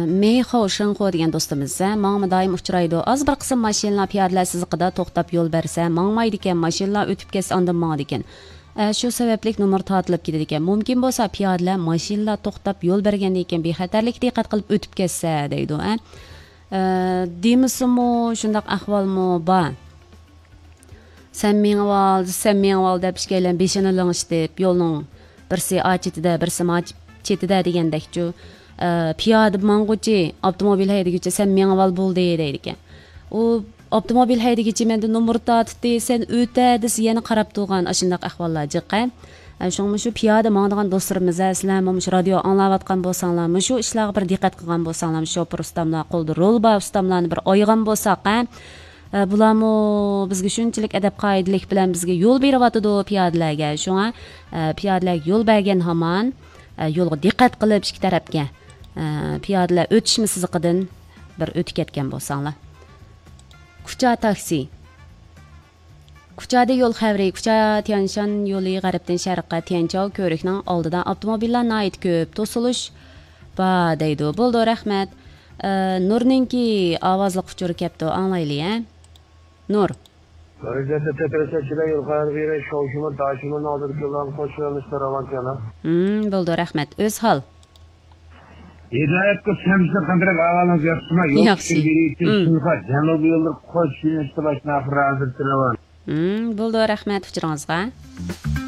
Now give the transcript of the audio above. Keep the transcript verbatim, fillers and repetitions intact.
Meyxo Shinxo degan do'stimiz, "Mangmi doim uchraydi. Az bir qism mashinalar piyodalar siziqida to'xtab yo'l bersa, mangmaydi ekan, mashinalar o'tib ketsa ondan mangadi ekan. Shu sababli nomer tortilib ketadi ekan. Mumkin bo'lsa piyodalar mashinalar to'xtab yo'l bergandan keyin bexatarlik diqqat qilib o'tib ketsa" deydi. Demisimi, shundaq ahvolmi bor? Sen mengib ol, sen mengib ol deb ishkaylan beshini lang'ishtib, yo'lning birsi a chetida, birsi ma chetida degandekchu. Piyoda mang'uchi, avtomobil haydaguvchi sen mengib ol bo'ldi deydi ekan. U avtomobil haydaguvchi menda nomer tortdi, sen o'ta desa yana qarab turgan ashundaq ahvollar jiqqan. Shuningmi shu piyoda mangdigan do'stlarimiz, sizlar shu radio anglayotgan bo'lsanglar, shu ishlarga bir diqqat qilgan bo'lsanglar, shofir ustamlar, qo'lda rol bor ustamlarni bir oygan bo'lsaq, bularmi bizga shunchalik adab qoidalik bilan bizga yo'l beryotdi piyodalarga. Shunga piyodalarga yo'l bergan hamon yo'lga diqqat qilib ikki tarafga piyodalar o'tishmi siziqidan bir o'tib ketgan bo'lsanglar. Kucha taksi. Kuchada yo'l xavri, Kucha Tianshan yo'li g'arbdan sharqqa Tianchao ko'rikning oldidan avtomobillar nayt ko'p to'silish ba deydi. Bo'ldi, rahmat. Nurninki ovozli quchuri kapti, anglayli-a? Nur. Darajada tepasichilar yo'l xavri, shovshima, dashima nodirkilarni qo'shilishlar avantiyana. Hmm, bo'ldi, rahmat. O'z hol. Hidayatga semizda qanday avvalimiz yaxshimi? Yo'q, shinfa janubiy yo'llar qo'shilishlar bashna hozir tilavan. Hmm, bo'ldi, rahmat, fikringizga.